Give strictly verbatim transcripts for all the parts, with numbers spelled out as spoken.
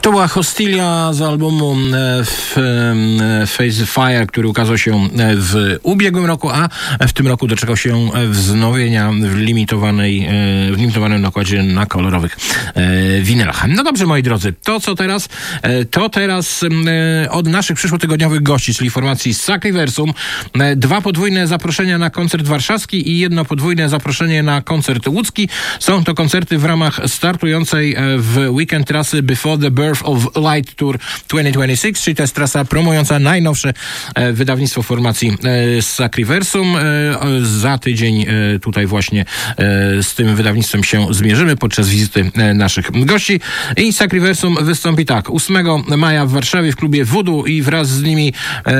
To była Hostilia z albumu Face Fire, który ukazał się w ubiegłym roku, a w tym roku doczekał się wznowienia w limitowanej, w limitowanym nakładzie na kolorowych winylach. No dobrze, moi drodzy, to co teraz? To teraz od naszych przyszłotygodniowych gości, czyli formacji Sacriversum, dwa podwójne zaproszenia na koncert warszawski i jedno podwójne zaproszenie na koncert łódzki. Są to koncerty w ramach startującej w weekend trasy Before the Birth of Light Tour dwa tysiące dwudziesty szósty, czyli to jest trasa promująca najnowsze e, wydawnictwo formacji e, Sacriversum. E, za tydzień e, tutaj właśnie e, z tym wydawnictwem się zmierzymy podczas wizyty e, naszych gości. I Sacriversum wystąpi tak, ósmego maja w Warszawie w klubie Voodoo i wraz z nimi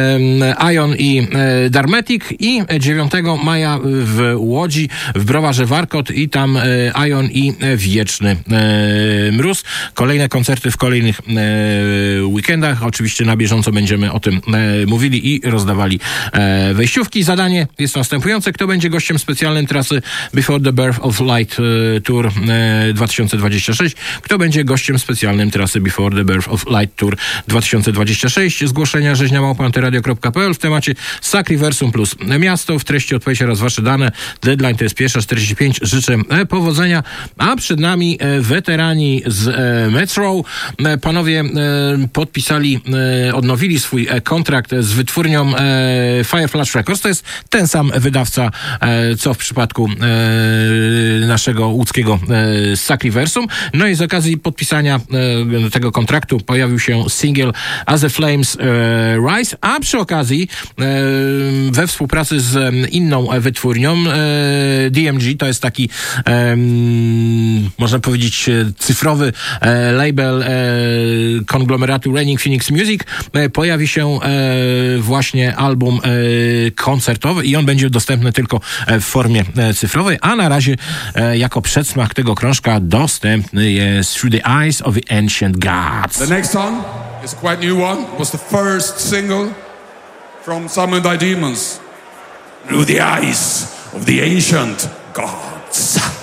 e, Ion i e, Darmetic, i dziewiątego maja w Łodzi w Browarze Warkot i tam e, Ion i Wieczny e, Mróz. Kolejne koncerty w kolejnych e, weekendach. Oczywiście na bieżąco będziemy o tym e, mówili i rozdawali e, wejściówki. Zadanie jest następujące. Kto będzie gościem specjalnym trasy Before the Birth of Light e, Tour e, dwa tysiące dwudziesty szósty? Kto będzie gościem specjalnym trasy Before the Birth of Light Tour dwa tysiące dwudziesty szósty? Zgłoszenia rzeźnia małpa antyradio kropka p l w temacie Sacriversum plus miasto. W treści odpowiedź oraz wasze dane. Deadline to jest pierwsza czterdzieści pięć. Życzę e, powodzenia. A przed nami e, weterani z e, Metro. E, panowie e, podpisali, e, odnowili swój e, kontrakt z wytwórnią e, Fireflash Records. To jest ten sam wydawca, e, co w przypadku e, naszego łódzkiego e, Sacriversum. No i z okazji podpisania e, tego kontraktu pojawił się single As the Flames e, Rise, a przy okazji e, we współpracy z inną wytwórnią e, D M G, to jest taki e, można powiedzieć cyfrowy e, label e, konglomeratu Raining Phoenix Music, e, pojawi się e, właśnie album e, koncertowy i on będzie dostępny tylko e, w formie e, cyfrowej, a na razie e, jako przedsmak tego krążka dostępny jest Through the Eyes of the Ancient Gods. The next song is a quite new one. It was the first single from Summoned by Demons. Through the Eyes of the Ancient Gods.